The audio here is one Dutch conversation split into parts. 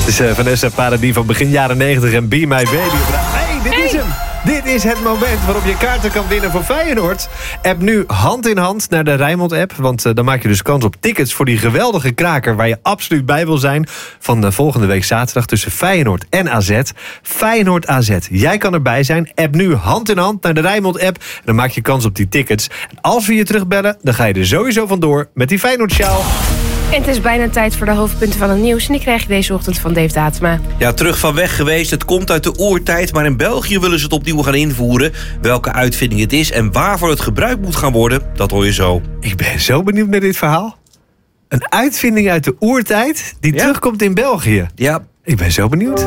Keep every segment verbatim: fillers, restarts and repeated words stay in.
is uh, Vanessa Paradis van begin jaren negentig en Be My Baby. Hey, dit is hem! Dit is het moment waarop je kaarten kan winnen voor Feyenoord. App nu hand in hand naar de Rijnmond-app. Want uh, dan maak je dus kans op tickets voor die geweldige kraker... waar je absoluut bij wil zijn. Van uh, volgende week zaterdag tussen Feyenoord en A Z. Feyenoord A Z. Jij kan erbij zijn. App nu hand in hand naar de Rijnmond-app. En dan maak je kans op die tickets. En als we je terugbellen, dan ga je er sowieso vandoor met die Feyenoord-sjaal. En het is bijna tijd voor de hoofdpunten van het nieuws. En die krijg je deze ochtend van Dave Datema. Ja, terug van weg geweest. Het komt uit de oertijd, maar in België willen ze het opnieuw gaan invoeren. Welke uitvinding het is en waarvoor het gebruikt moet gaan worden, dat hoor je zo. Ik ben zo benieuwd naar dit verhaal. Een uitvinding uit de oertijd die ja. terugkomt in België. Ja. Ik ben zo benieuwd.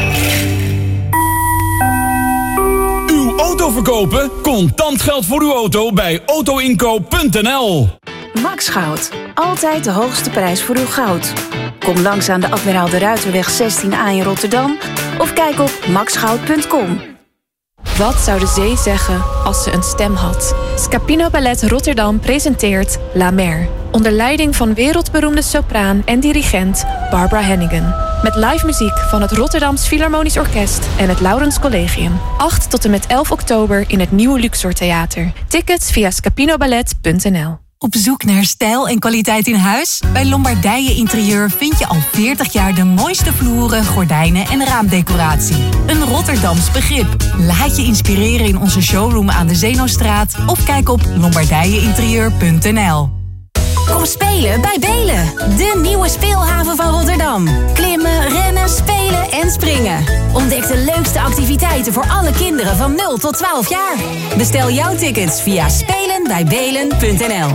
Uw auto verkopen? Contant geld voor uw auto bij autoinkoop punt n l. Max Goud. Altijd de hoogste prijs voor uw goud. Kom langs aan de Admiraal de Ruiterweg zestien A in Rotterdam of kijk op max goud punt com. Wat zou de zee zeggen als ze een stem had? Scapino Ballet Rotterdam presenteert La Mer. Onder leiding van wereldberoemde sopraan en dirigent Barbara Hannigan. Met live muziek van het Rotterdams Philharmonisch Orkest en het Laurens Collegium. acht tot en met elf oktober in het nieuwe Luxor Theater. Tickets via scapino ballet punt n l. Op zoek naar stijl en kwaliteit in huis? Bij Lombardije Interieur vind je al veertig jaar de mooiste vloeren, gordijnen en raamdecoratie. Een Rotterdams begrip. Laat je inspireren in onze showroom aan de Zeenostraat of kijk op lombardije interieur punt n l. Kom spelen bij Belen, de nieuwe speelhaven van Rotterdam. Klimmen, rennen, spelen en springen. Ontdek de leukste activiteiten voor alle kinderen van nul tot twaalf jaar. Bestel jouw tickets via spelen bij belen punt n l.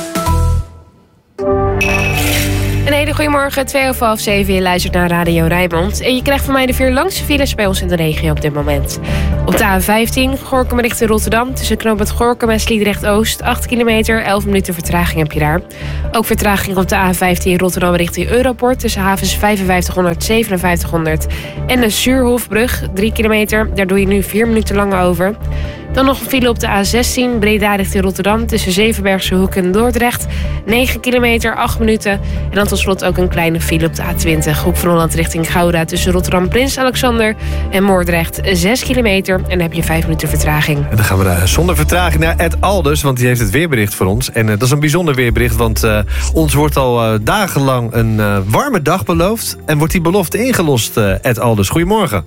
Een hele goedemorgen, twee over half zeven. Je luistert naar Radio Rijnmond. En je krijgt van mij de vier langste files bij ons in de regio op dit moment. Op de A vijftien, Gorinchem richting Rotterdam. Tussen knooppunt Gorinchem en Sliedrecht-Oost. acht kilometer, elf minuten vertraging heb je daar. Ook vertraging op de A vijftien Rotterdam richting Europort. Tussen havens vijfenvijftighonderd, zevenenvijftighonderd. En de Zuurhofbrug, drie kilometer. Daar doe je nu vier minuten lang over. Dan nog een file op de A zestien, Breda richting Rotterdam. Tussen Zevenbergse Hoek en Dordrecht. negen kilometer, acht minuten. En dan tot slot ook een kleine file op de A twintig. Hoek van Holland richting Gouda. Tussen Rotterdam Prins Alexander en Moordrecht. zes kilometer en dan heb je vijf minuten vertraging. En dan gaan we daar zonder vertraging naar Ed Alders. Want die heeft het weerbericht voor ons. En uh, dat is een bijzonder weerbericht. Want uh, ons wordt al uh, dagenlang een uh, warme dag beloofd. En wordt die belofte ingelost, uh, Ed Alders. Goedemorgen.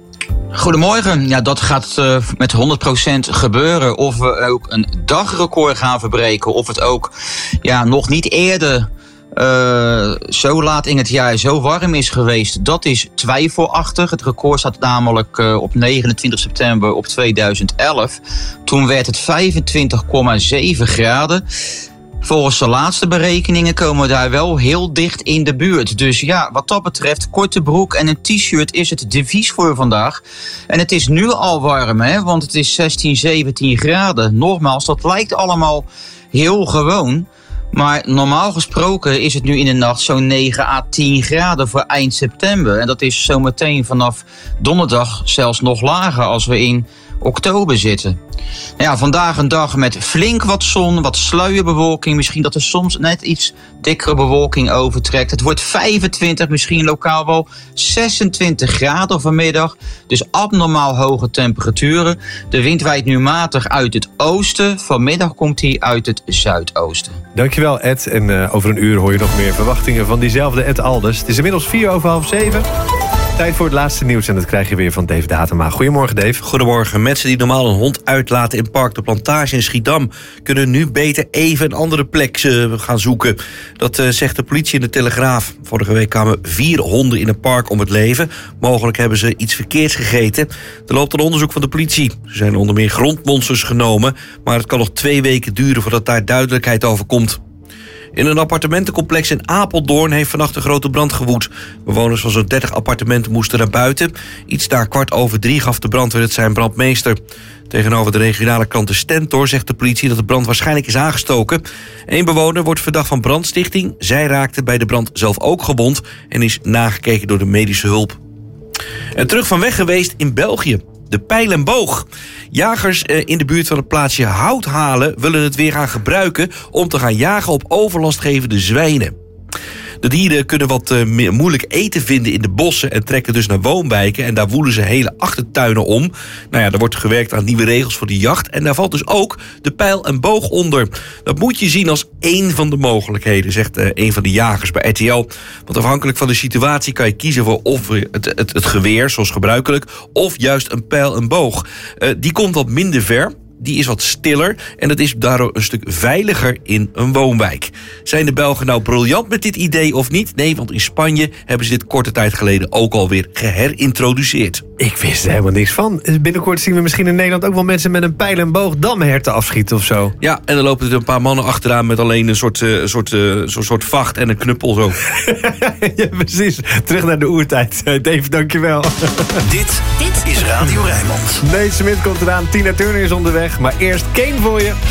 Goedemorgen. Ja, dat gaat uh, met honderd procent gebeuren. Of we ook een dagrecord gaan verbreken. Of het ook ja, nog niet eerder uh, zo laat in het jaar zo warm is geweest. Dat is twijfelachtig. Het record staat namelijk uh, op negenentwintig september op tweeduizend elf. Toen werd het vijfentwintig komma zeven graden. Volgens de laatste berekeningen komen we daar wel heel dicht in de buurt. Dus ja, wat dat betreft, korte broek en een t-shirt is het devies voor vandaag. En het is nu al warm, hè, want het is zestien, zeventien graden. Nogmaals, dat lijkt allemaal heel gewoon. Maar normaal gesproken is het nu in de nacht zo'n negen à tien graden voor eind september. En dat is zometeen vanaf donderdag zelfs nog lager als we in oktober zitten. Ja, vandaag een dag met flink wat zon, wat sluierbewolking. Misschien dat er soms net iets dikkere bewolking overtrekt. Het wordt vijfentwintig, misschien lokaal wel zesentwintig graden vanmiddag. Dus abnormaal hoge temperaturen. De wind waait nu matig uit het oosten. Vanmiddag komt hij uit het zuidoosten. Dankjewel, Ed. En uh, over een uur hoor je nog meer verwachtingen van diezelfde Ed Alders. Het is inmiddels vier over half zeven. Tijd voor het laatste nieuws en dat krijg je weer van Dave Datema. Goedemorgen, Dave. Goedemorgen. Mensen die normaal een hond uitlaten in Park de Plantage in Schiedam kunnen nu beter even een andere plek uh, gaan zoeken. Dat uh, zegt de politie in de Telegraaf. Vorige week kwamen vier honden in een park om het leven. Mogelijk hebben ze iets verkeerds gegeten. Er loopt een onderzoek van de politie. Er zijn onder meer grondmonsters genomen, maar het kan nog twee weken duren voordat daar duidelijkheid over komt. In een appartementencomplex in Apeldoorn heeft vannacht een grote brand gewoed. Bewoners van zo'n dertig appartementen moesten naar buiten. Iets na kwart over drie gaf de brandweer het zijn brandmeester. Tegenover de regionale krant De Stentor zegt de politie dat de brand waarschijnlijk is aangestoken. Eén bewoner wordt verdacht van brandstichting. Zij raakte bij de brand zelf ook gewond en is nagekeken door de medische hulp. En terug van weg geweest in België. De pijl en boog. Jagers in de buurt van het plaatsje Houthalen willen het weer gaan gebruiken om te gaan jagen op overlastgevende zwijnen. De De dieren kunnen wat uh, meer moeilijk eten vinden in de bossen en trekken dus naar woonwijken. En daar woelen ze hele achtertuinen om. Nou ja, er wordt gewerkt aan nieuwe regels voor de jacht. En daar valt dus ook de pijl en boog onder. Dat moet je zien als één van de mogelijkheden, zegt uh, een van de jagers bij R T L. Want afhankelijk van de situatie kan je kiezen voor of het, het, het geweer, zoals gebruikelijk, of juist een pijl en boog. Uh, die komt wat minder ver. Die is wat stiller en dat is daardoor een stuk veiliger in een woonwijk. Zijn de Belgen nou briljant met dit idee of niet? Nee, want in Spanje hebben ze dit korte tijd geleden ook alweer geherintroduceerd. Ik wist er helemaal niks van. Binnenkort zien we misschien in Nederland ook wel mensen met een pijl en boog damherten afschieten of zo. Ja, en dan lopen er een paar mannen achteraan met alleen een soort, uh, soort, uh, soort, soort vacht en een knuppel zo. Ja, precies. Terug naar de oertijd. Dave, dankjewel. Dit, dit is Radio Rijnmond. Nate Smit komt eraan, Tina Turner is onderweg. Maar eerst Kane voor je.